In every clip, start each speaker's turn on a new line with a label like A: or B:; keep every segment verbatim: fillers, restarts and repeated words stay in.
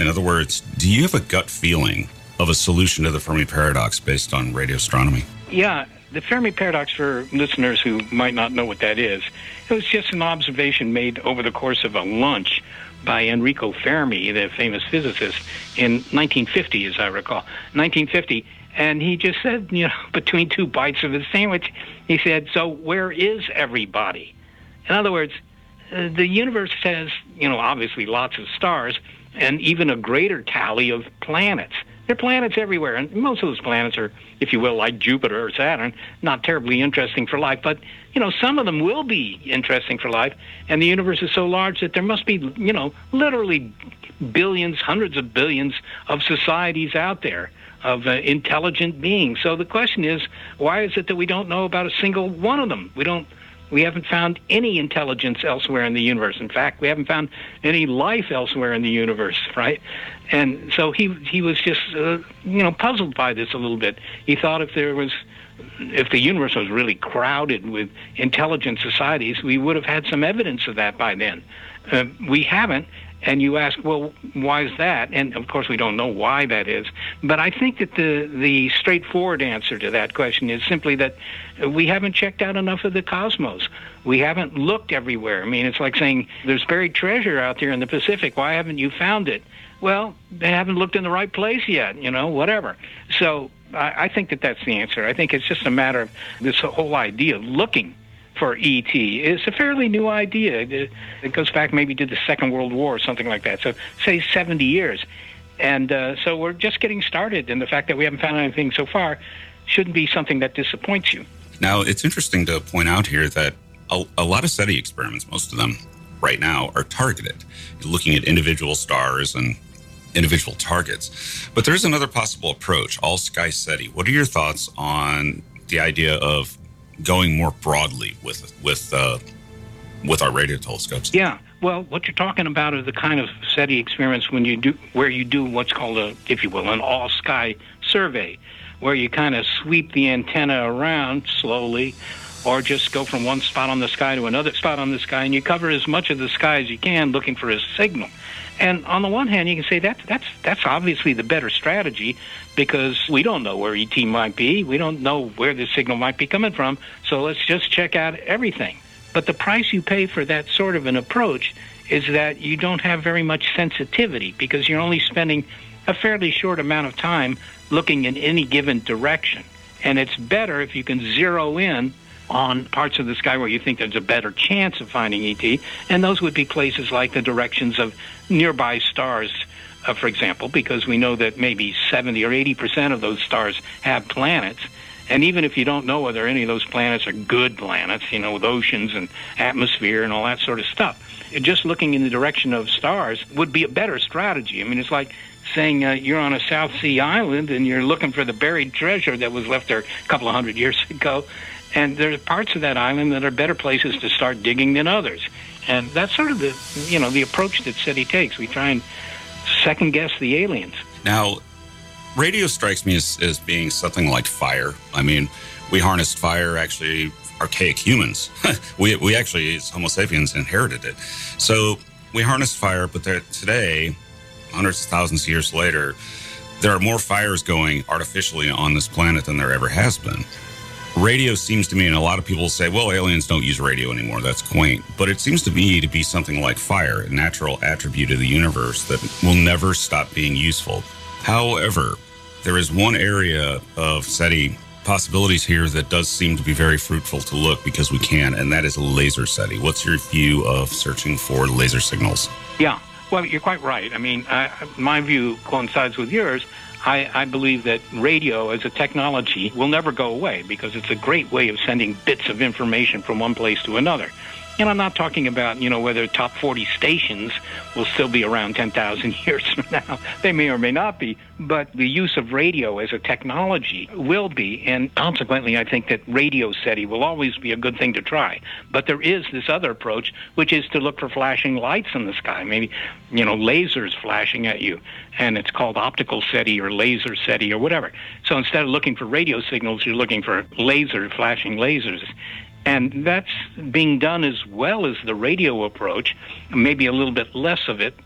A: In other words, do you have a gut feeling of a solution to the Fermi paradox based on radio astronomy?
B: Yeah, the Fermi paradox, for listeners who might not know what that is, it was just an observation made over the course of a lunch by Enrico Fermi, the famous physicist, in nineteen fifty, as I recall. nineteen fifty, and he just said, you know, between two bites of his sandwich, he said, so where is everybody? In other words, uh, the universe has, you know, obviously lots of stars and even a greater tally of planets. There are planets everywhere, and most of those planets are, if you will, like Jupiter or Saturn, not terribly interesting for life. But, you know, some of them will be interesting for life, and the universe is so large that there must be, you know, literally billions, hundreds of billions of societies out there of uh, intelligent beings. So the question is, why is it that we don't know about a single one of them? We don't. We haven't found any intelligence elsewhere in the universe. In fact, we haven't found any life elsewhere in the universe, right? And so he he was just, uh, you know, puzzled by this a little bit. He thought if there was, if the universe was really crowded with intelligent societies, we would have had some evidence of that by then. Uh, we haven't. And you ask, well, why is that? And, of course, we don't know why that is. But I think that the, the straightforward answer to that question is simply that we haven't checked out enough of the cosmos. We haven't looked everywhere. I mean, it's like saying there's buried treasure out there in the Pacific. Why haven't you found it? Well, they haven't looked in the right place yet, you know, whatever. So I, I think that that's the answer. I think it's just a matter of this whole idea of looking for E T. It's a fairly new idea. It goes back maybe to the Second World War or something like that. So say seventy years. And uh, so we're just getting started, and the fact that we haven't found anything so far shouldn't be something that disappoints you.
A: Now, it's interesting to point out here that a, a lot of SETI experiments, most of them right now, are targeted, looking at individual stars and individual targets. But there's another possible approach, all-sky SETI. What are your thoughts on the idea of going more broadly with with uh, with our radio telescopes?
B: Yeah, well, what you're talking about are the kind of SETI experiments when you do where you do what's called a, if you will, an all-sky survey, where you kind of sweep the antenna around slowly, or just go from one spot on the sky to another spot on the sky, and you cover as much of the sky as you can looking for a signal. And on the one hand, you can say that that's that's obviously the better strategy, because we don't know where E T might be. We don't know where the signal might be coming from. So let's just check out everything. But the price you pay for that sort of an approach is that you don't have very much sensitivity, because you're only spending a fairly short amount of time looking in any given direction. And it's better if you can zero in on parts of the sky where you think there's a better chance of finding E T, and those would be places like the directions of nearby stars, uh, for example, because we know that maybe seventy or eighty percent of those stars have planets, and even if you don't know whether any of those planets are good planets, you know, with oceans and atmosphere and all that sort of stuff, just looking in the direction of stars would be a better strategy. I mean, it's like saying uh, you're on a South Sea island and you're looking for the buried treasure that was left there a couple of hundred years ago. And there are parts of that island that are better places to start digging than others. And that's sort of the, you know, the approach that SETI takes. We try and second-guess the aliens.
A: Now, radio strikes me as, as being something like fire. I mean, we harnessed fire, actually, archaic humans. we we actually, as Homo sapiens, inherited it. So we harnessed fire, but there, today, hundreds of thousands of years later, there are more fires going artificially on this planet than there ever has been. Radio seems to me, and a lot of people say, well, aliens don't use radio anymore. That's quaint. But it seems to me to be something like fire, a natural attribute of the universe that will never stop being useful. However, there is one area of SETI possibilities here that does seem to be very fruitful to look, because we can, and that is laser SETI. What's your view of searching for laser signals?
B: Yeah, well, you're quite right. I mean, I, my view coincides with yours. I, I believe that radio as a technology will never go away, because it's a great way of sending bits of information from one place to another. And I'm not talking about, you know, whether top forty stations will still be around ten thousand years from now. They may or may not be, but the use of radio as a technology will be, and consequently I think that radio SETI will always be a good thing to try. But there is this other approach, which is to look for flashing lights in the sky, maybe, you know, lasers flashing at you, and it's called optical SETI or laser SETI or whatever. So instead of looking for radio signals, you're looking for laser flashing lasers. And that's being done as well as the radio approach, maybe a little bit less of it, but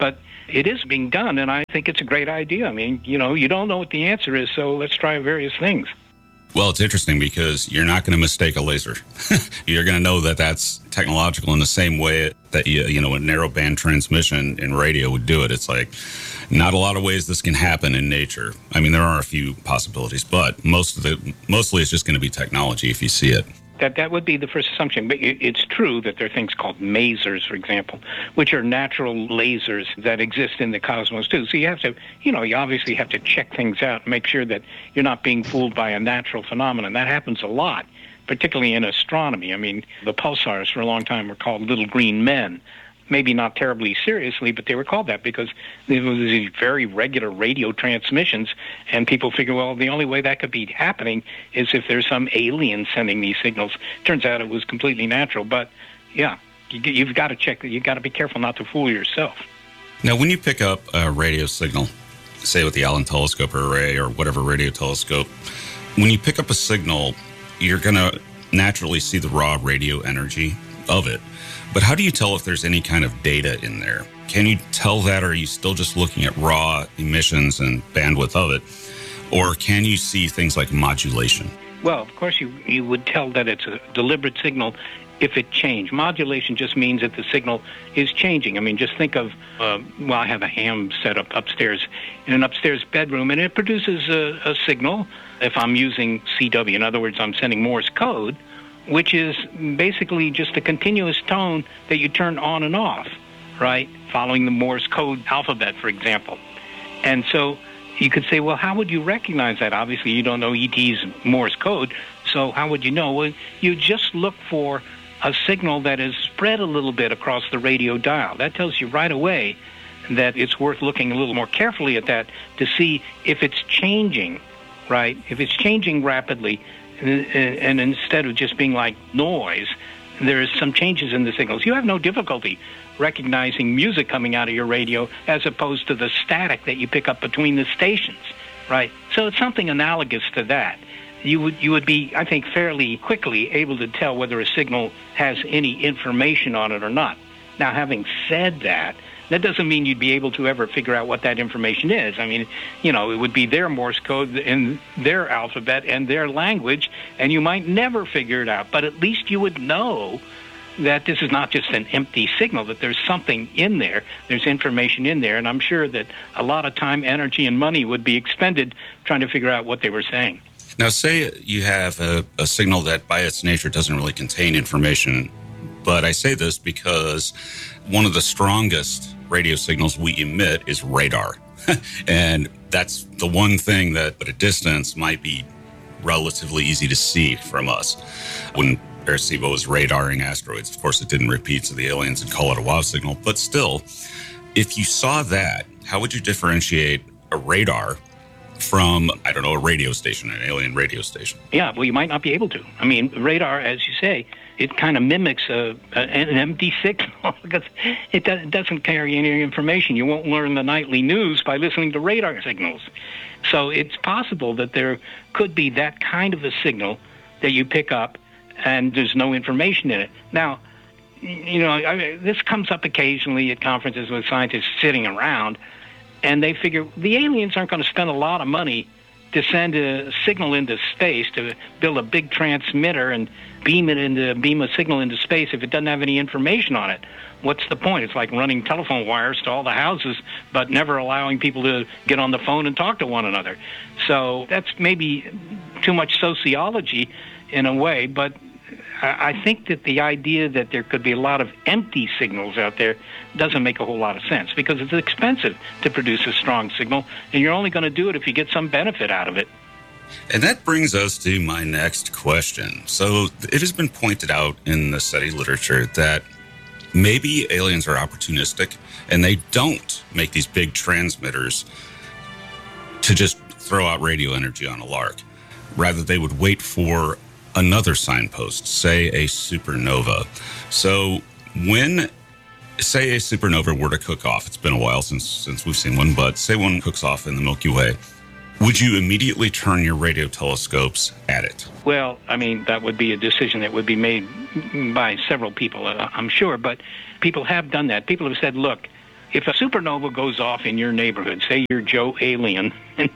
B: it is being done, and I think it's a great idea. I mean, you know, you don't know what the answer is, so let's try various things.
A: Well, it's interesting because you're not going to mistake a laser. You're going to know that that's technological in the same way that, you, you know, a narrowband transmission in radio would do it. It's like not a lot of ways this can happen in nature. I mean, there are a few possibilities, but most of the mostly it's just going to be technology if you see it.
B: That that would be the first assumption. But it's true that there are things called masers, for example, which are natural lasers that exist in the cosmos, too. So you have to, you know, you obviously have to check things out and make sure that you're not being fooled by a natural phenomenon. That happens a lot, particularly in astronomy. I mean, the pulsars for a long time were called little green men. Maybe not terribly seriously, but they were called that because there was these very regular radio transmissions, and people figure, well, the only way that could be happening is if there's some alien sending these signals. Turns out it was completely natural, but yeah, you, you've got to check. You've got to be careful not to fool yourself.
A: Now, when you pick up a radio signal, say with the Allen Telescope Array or whatever radio telescope, when you pick up a signal, you're going to naturally see the raw radio energy of it. But how do you tell if there's any kind of data in there? Can you tell that, or are you still just looking at raw emissions and bandwidth of it? Or can you see things like modulation?
B: Well, of course, you, you would tell that it's a deliberate signal if it changed. Modulation just means that the signal is changing. I mean, just think of, uh, well, I have a ham set up upstairs in an upstairs bedroom, and it produces a, a signal if I'm using C W. In other words, I'm sending Morse code, which is basically just a continuous tone that you turn on and off, right? Following the Morse code alphabet, for example. And so you could say, well, how would you recognize that? Obviously, you don't know E T's Morse code, so how would you know? Well, you just look for a signal that is spread a little bit across the radio dial. That tells you right away that it's worth looking a little more carefully at that to see if it's changing, right? If it's changing rapidly, and instead of just being like noise, there's some changes in the signals. You have no difficulty recognizing music coming out of your radio as opposed to the static that you pick up between the stations, right? So it's something analogous to that. You would you would be, I think, fairly quickly able to tell whether a signal has any information on it or not. Now, having said that, that doesn't mean you'd be able to ever figure out what that information is. I mean, you know, it would be their Morse code in their alphabet and their language, and you might never figure it out. But at least you would know that this is not just an empty signal, that there's something in there, there's information in there, and I'm sure that a lot of time, energy, and money would be expended trying to figure out what they were saying.
A: Now, say you have a, a signal that by its nature doesn't really contain information, but I say this because one of the strongest radio signals we emit is radar. And that's the one thing that at a distance might be relatively easy to see from us. When Arecibo was radaring asteroids, of course, it didn't repeat to the aliens and call it a wow signal. But still, if you saw that, how would you differentiate a radar from, I don't know, a radio station, an alien radio station?
B: Yeah, well, you might not be able to. I mean, radar, as you say, it kind of mimics a, a, an empty signal because it, do, it doesn't carry any information. You won't learn the nightly news by listening to radar signals. So it's possible that there could be that kind of a signal that you pick up and there's no information in it. Now, you know, I, this comes up occasionally at conferences with scientists sitting around, and they figure the aliens aren't going to spend a lot of money to send a signal into space, to build a big transmitter and beam it into beam a signal into space if it doesn't have any information on it. What's the point? It's like running telephone wires to all the houses, but never allowing people to get on the phone and talk to one another. So that's maybe too much sociology in a way, but I think that the idea that there could be a lot of empty signals out there doesn't make a whole lot of sense because it's expensive to produce a strong signal, and you're only going to do it if you get some benefit out of it.
A: And that brings us to my next question. So it has been pointed out in the study literature that maybe aliens are opportunistic and they don't make these big transmitters to just throw out radio energy on a lark. Rather, they would wait for another signpost, say a supernova. So when, say a supernova were to cook off, it's been a while since since we've seen one, but say one cooks off in the Milky Way, would you immediately turn your radio telescopes at it?
B: Well, I mean, that would be a decision that would be made by several people, I'm sure, but people have done that. People have said, look, if a supernova goes off in your neighborhood, say you're Joe Alien,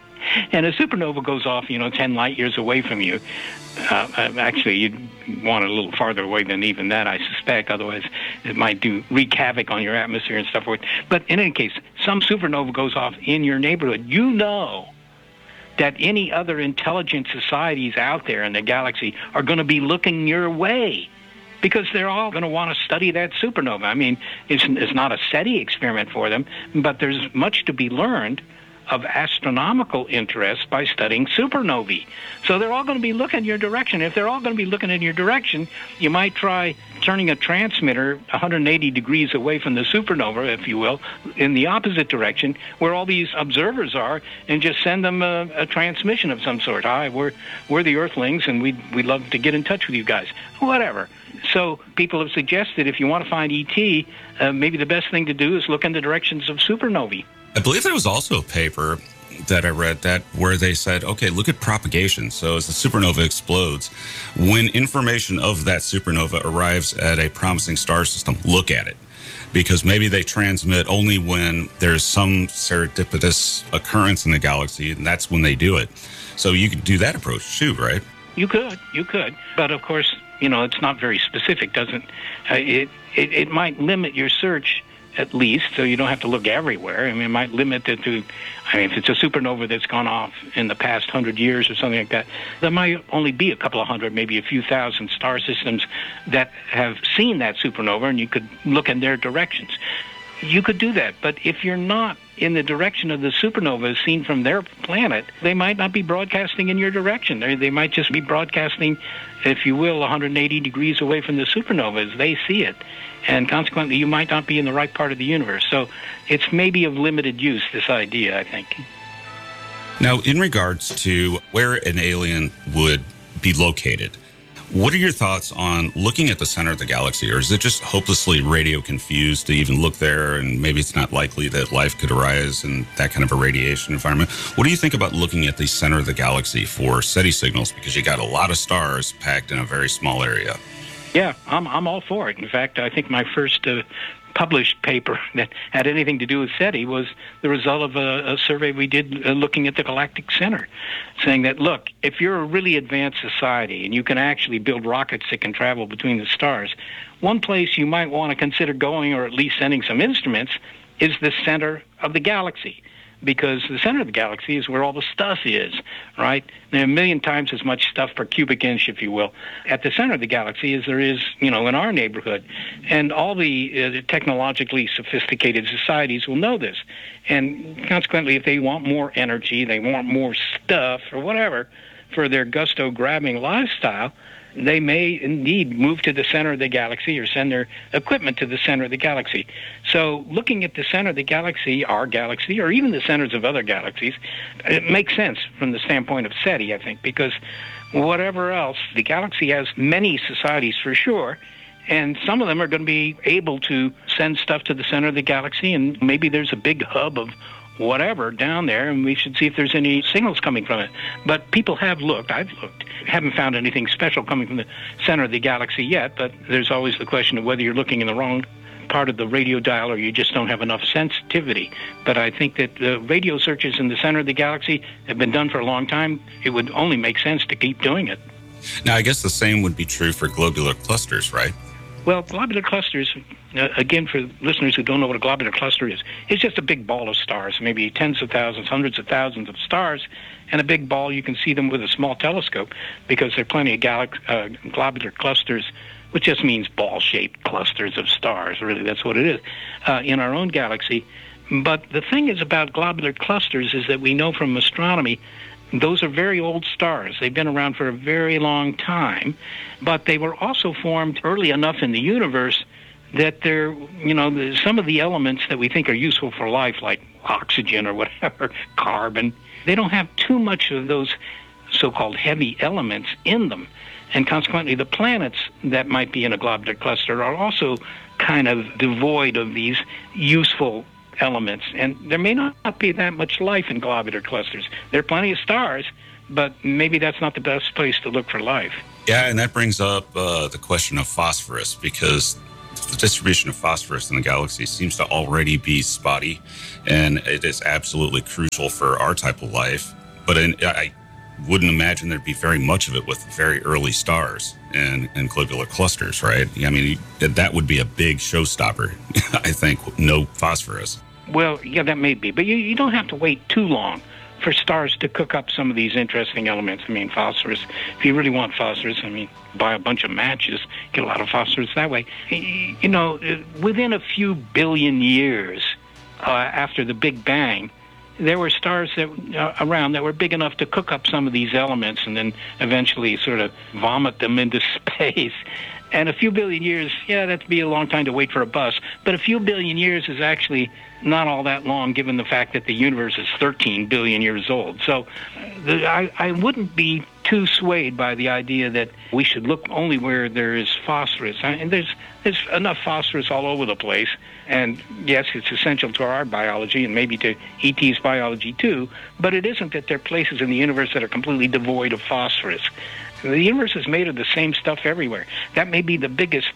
B: and a supernova goes off, you know, ten light years away from you, uh, actually, you'd want it a little farther away than even that, I suspect. Otherwise, it might do wreak havoc on your atmosphere and stuff. But in any case, some supernova goes off in your neighborhood. You know that any other intelligent societies out there in the galaxy are going to be looking your way, because they're all going to want to study that supernova. I mean, it's, it's not a SETI experiment for them, but there's much to be learned of astronomical interest by studying supernovae. So they're all going to be looking your direction. If they're all going to be looking in your direction, you might try turning a transmitter one hundred eighty degrees away from the supernova, if you will, in the opposite direction, where all these observers are, and just send them a, a transmission of some sort. Hi, we're we're the Earthlings, and we'd, we'd love to get in touch with you guys. Whatever. So people have suggested if you want to find E T, uh, maybe the best thing to do is look in the directions of supernovae.
A: I believe there was also a paper that I read that where they said, okay, look at propagation. So as the supernova explodes, when information of that supernova arrives at a promising star system, look at it. Because maybe they transmit only when there's some serendipitous occurrence in the galaxy, and that's when they do it. So you could do that approach too, right?
B: You could, you could. But of course, you know, it's not very specific, doesn't uh, it, it? It might limit your search at least, so you don't have to look everywhere. I mean, it might limit it to, I mean, if it's a supernova that's gone off in the past hundred years or something like that, there might only be a couple of hundred, maybe a few thousand star systems that have seen that supernova, and you could look in their directions. You could do that, but if you're not in the direction of the supernova seen from their planet, they might not be broadcasting in your direction. They, they might just be broadcasting, if you will, one hundred eighty degrees away from the supernova as they see it. And consequently, you might not be in the right part of the universe. So it's maybe of limited use, this idea, I think.
A: Now, in regards to where an alien would be located, what are your thoughts on looking at the center of the galaxy? Or is it just hopelessly radio confused to even look there, and maybe it's not likely that life could arise in that kind of a radiation environment? What do you think about looking at the center of the galaxy for SETI signals? Because you got a lot of stars packed in a very small area.
B: Yeah, I'm I'm all for it. In fact, I think my first uh, published paper that had anything to do with SETI was the result of a, a survey we did uh, looking at the galactic center, saying that, look, if you're a really advanced society and you can actually build rockets that can travel between the stars, one place you might want to consider going, or at least sending some instruments, is the center of the galaxy. Because the center of the galaxy is where all the stuff is, right? There are a million times as much stuff per cubic inch, if you will, at the center of the galaxy as there is, you know, in our neighborhood. And all the uh, technologically sophisticated societies will know this. And consequently, if they want more energy, they want more stuff or whatever for their gusto-grabbing lifestyle, they may indeed move to the center of the galaxy or send their equipment to the center of the galaxy. So looking at the center of the galaxy, our galaxy, or even the centers of other galaxies, it makes sense from the standpoint of SETI, I think, because whatever else, the galaxy has many societies for sure, and some of them are going to be able to send stuff to the center of the galaxy, and maybe there's a big hub of whatever down there, and we should see if there's any signals coming from it. But people have looked, I've looked, haven't found anything special coming from the center of the galaxy yet, but there's always the question of whether you're looking in the wrong part of the radio dial or you just don't have enough sensitivity. But I think that the radio searches in the center of the galaxy have been done for a long time. It would only make sense to keep doing it.
A: Now, I guess the same would be true for globular clusters, right?
B: Well, globular clusters, uh, again, for listeners who don't know what a globular cluster is, it's just a big ball of stars, maybe tens of thousands, hundreds of thousands of stars, and a big ball. You can see them with a small telescope because there are plenty of galax- uh, globular clusters, which just means ball-shaped clusters of stars. Really, that's what it is, uh, in our own galaxy. But the thing is about globular clusters is that we know from astronomy those are very old stars. They've been around for a very long time, but they were also formed early enough in the universe that they're, you know, some of the elements that we think are useful for life, like oxygen or whatever, carbon, they don't have too much of those so-called heavy elements in them. And consequently, the planets that might be in a globular cluster are also kind of devoid of these useful elements, and there may not be that much life in globular clusters. There are plenty of stars, but maybe that's not the best place to look for life.
A: Yeah, and that brings up uh, the question of phosphorus, because the distribution of phosphorus in the galaxy seems to already be spotty, and it is absolutely crucial for our type of life. But in, I wouldn't imagine there'd be very much of it with very early stars and, and globular clusters, right? I mean, that would be a big showstopper, I think, no phosphorus.
B: Well, yeah, that may be. But you, you don't have to wait too long for stars to cook up some of these interesting elements. I mean, phosphorus, if you really want phosphorus, I mean, buy a bunch of matches, get a lot of phosphorus that way. You know, within a few billion years uh, after the Big Bang, there were stars that uh, around that were big enough to cook up some of these elements and then eventually sort of vomit them into space. And a few billion years, yeah, that'd be a long time to wait for a bus. But a few billion years is actually not all that long, given the fact that the universe is thirteen billion years old. So the, I, I wouldn't be too swayed by the idea that we should look only where there is phosphorus. And there's, there's enough phosphorus all over the place. And yes, it's essential to our biology and maybe to E T's biology too, but it isn't that there are places in the universe that are completely devoid of phosphorus. The universe is made of the same stuff everywhere. That may be the biggest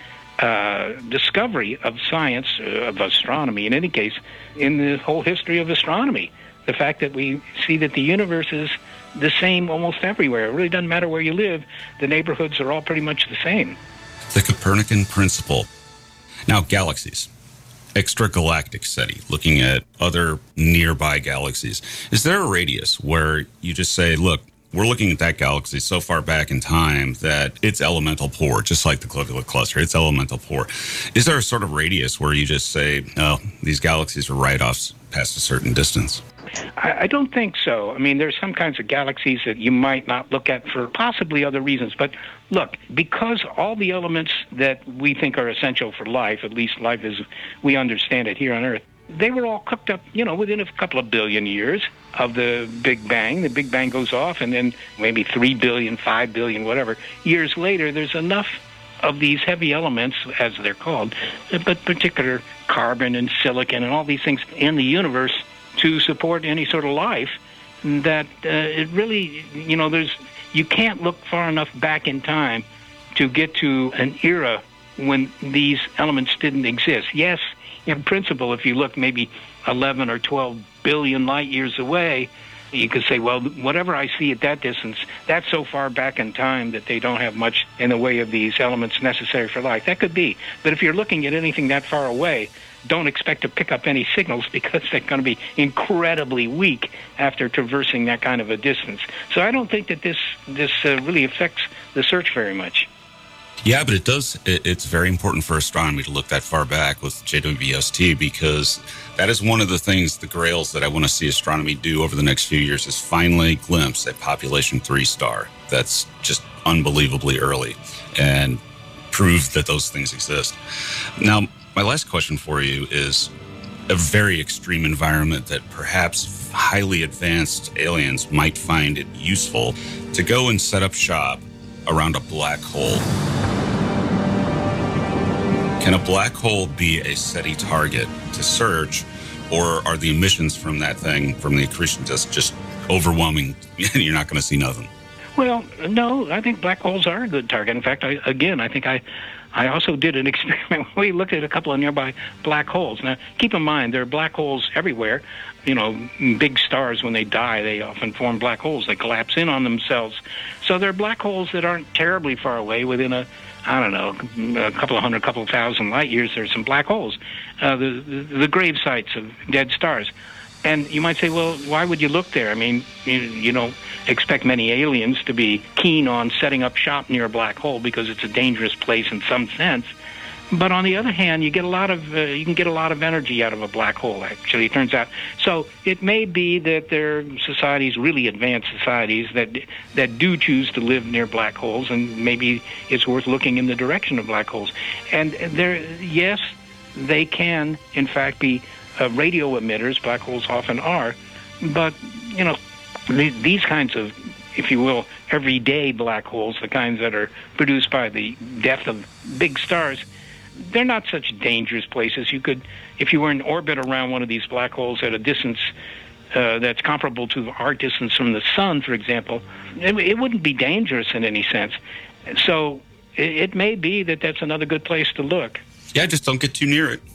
B: uh, discovery of science, uh, of astronomy in any case, in the whole history of astronomy. The fact that we see that the universe is the same almost everywhere. It really doesn't matter where you live. The neighborhoods are all pretty much the same.
A: The Copernican principle. Now, galaxies. Extragalactic SETI, looking at other nearby galaxies. Is there a radius where you just say, look, we're looking at that galaxy so far back in time that it's elemental poor, just like the globular cluster. It's elemental poor. Is there a sort of radius where you just say, oh, these galaxies are write-offs past a certain distance?
B: I, I don't think so. I mean, there's some kinds of galaxies that you might not look at for possibly other reasons. But look, because all the elements that we think are essential for life, at least life as we understand it here on Earth, they were all cooked up, you know, within a couple of billion years of the Big Bang. The Big Bang goes off, and then maybe three billion, five billion, whatever, years later, there's enough of these heavy elements, as they're called, but particular carbon and silicon and all these things in the universe to support any sort of life, that uh, it really, you know, there's, you can't look far enough back in time to get to an era when these elements didn't exist. Yes, in principle, if you look maybe eleven or twelve billion light years away, you could say, well, whatever I see at that distance, that's so far back in time that they don't have much in the way of these elements necessary for life. That could be. But if you're looking at anything that far away, don't expect to pick up any signals because they're going to be incredibly weak after traversing that kind of a distance. So I don't think that this, this uh, really affects the search very much.
A: Yeah, but it does. It's very important for astronomy to look that far back with J W S T, because that is one of the things, the grails that I want to see astronomy do over the next few years, is finally glimpse a population three star that's just unbelievably early and prove that those things exist. Now, my last question for you is a very extreme environment that perhaps highly advanced aliens might find it useful to go and set up shop around a black hole. Can a black hole be a SETI target to search, or are the emissions from that thing, from the accretion disk, just overwhelming and you're not going to see nothing?
B: Well, no, I think black holes are a good target. In fact, I, again, I think I, I also did an experiment. We looked at a couple of nearby black holes. Now, keep in mind, there are black holes everywhere. You know, big stars, when they die, they often form black holes. They collapse in on themselves. So there are black holes that aren't terribly far away, within a, I don't know, a couple of hundred, couple of thousand light years. There's some black holes, uh, the, the the grave sites of dead stars. And you might say, well, why would you look there? I mean, you, you don't expect many aliens to be keen on setting up shop near a black hole because it's a dangerous place in some sense. But on the other hand, you get a lot of uh, you can get a lot of energy out of a black hole, actually, it turns out. So it may be that there are societies, really advanced societies, that that do choose to live near black holes, and maybe it's worth looking in the direction of black holes. And there, yes, they can, in fact, be uh, radio emitters. Black holes often are. But, you know, th- these kinds of, if you will, everyday black holes, the kinds that are produced by the death of big stars, they're not such dangerous places. You could, if you were in orbit around one of these black holes at a distance uh, that's comparable to our distance from the sun, for example, it, it wouldn't be dangerous in any sense. So it, it may be that that's another good place to look.
A: Yeah, just don't get too near it.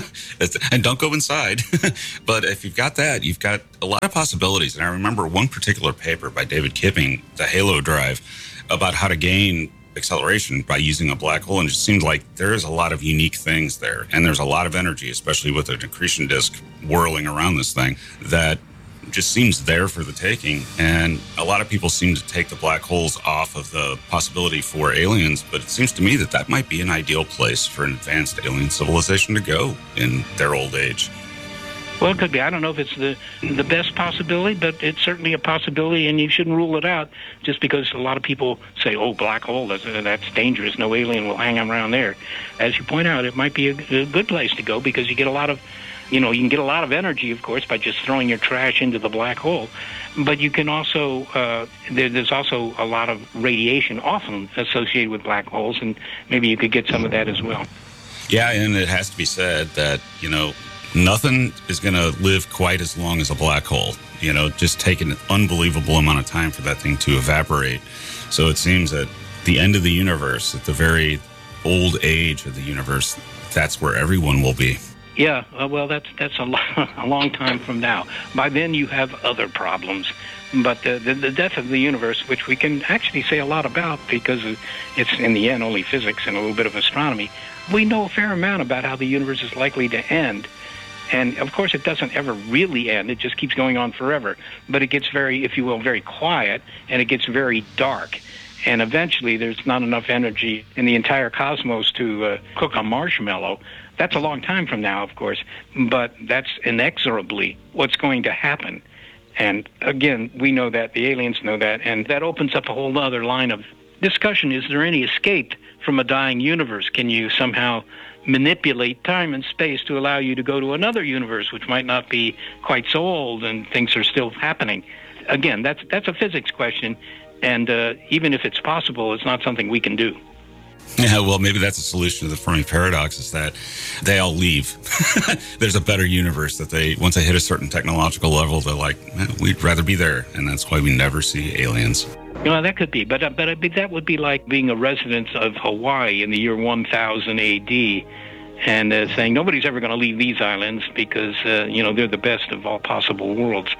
A: And don't go inside. But if you've got that, you've got a lot of possibilities. And I remember one particular paper by David Kipping, The Halo Drive, about how to gain acceleration by using a black hole. And it just seemed like there's a lot of unique things there. And there's a lot of energy, especially with an accretion disk whirling around this thing, that just seems there for the taking. And a lot of people seem to take the black holes off of the possibility for aliens, but it seems to me that that might be an ideal place for an advanced alien civilization to go in their old age.
B: Well, it could be. I don't know if it's the the best possibility, but it's certainly a possibility, and you shouldn't rule it out just because a lot of people say, oh, black hole, that's, that's dangerous. No alien will hang around there. As you point out, it might be a, a good place to go because you get a lot of You know, you can get a lot of energy, of course, by just throwing your trash into the black hole. But you can also, uh, there, there's also a lot of radiation often associated with black holes, and maybe you could get some of that as well.
A: Yeah, and it has to be said that, you know, nothing is going to live quite as long as a black hole. You know, just take an unbelievable amount of time for that thing to evaporate. So it seems that the end of the universe, at the very old age of the universe, that's where everyone will be.
B: Yeah, uh, well, that's that's a, lo- a long time from now. By then, you have other problems. But the, the the death of the universe, which we can actually say a lot about because it's, in the end, only physics and a little bit of astronomy, we know a fair amount about how the universe is likely to end. And, of course, it doesn't ever really end. It just keeps going on forever. But it gets very, if you will, very quiet, and it gets very dark. And eventually, there's not enough energy in the entire cosmos to uh, cook a marshmallow. That's a long time from now, of course, but that's inexorably what's going to happen. And again, we know that, the aliens know that, and that opens up a whole other line of discussion. Is there any escape from a dying universe? Can you somehow manipulate time and space to allow you to go to another universe, which might not be quite so old and things are still happening? Again, that's that's a physics question, and uh, even if it's possible, it's not something we can do.
A: Yeah, well, maybe that's a solution to the Fermi paradox, is that they all leave. There's a better universe that they, once they hit a certain technological level, they're like, eh, we'd rather be there. And that's why we never see aliens.
B: You know, that could be. But, uh, but uh, that would be like being a resident of Hawaii in the year one thousand A D and uh, saying nobody's ever going to leave these islands because, uh, you know, they're the best of all possible worlds.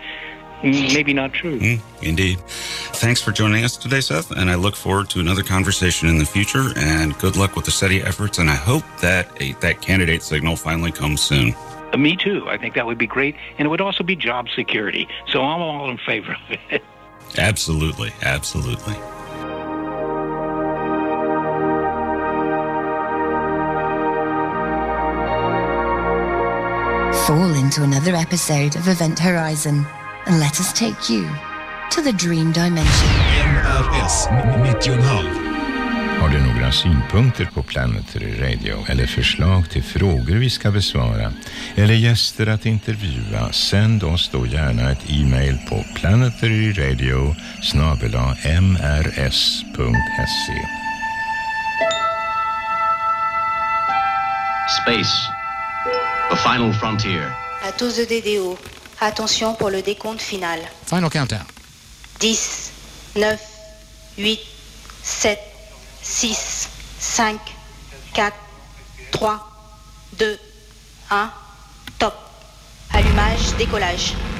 B: Maybe not true.
A: Mm, indeed. Thanks for joining us today, Seth, and I look forward to another conversation in the future, and good luck with the SETI efforts, and I hope that a, that candidate signal finally comes soon.
B: Uh, me too. I think that would be great, and it would also be job security, so I'm all in favor of it.
A: Absolutely, absolutely.
C: Fall into another episode of Event Horizon. And let us take you to the dream dimension.
D: M R S nittio komma fem.
E: Har du några synpunkter på Planetary Radio eller förslag till frågor vi ska besvara eller gäster att intervjua, sänd oss då gärna ett e-mail på planetaryradio snabel-a m r s punkt se.
F: Space, the final frontier.
G: À tous E D D O. Attention pour le décompte final.
D: Final countdown.
G: dix, neuf, huit, sept, six, cinq, quatre, trois, deux, un. Top. Allumage, décollage.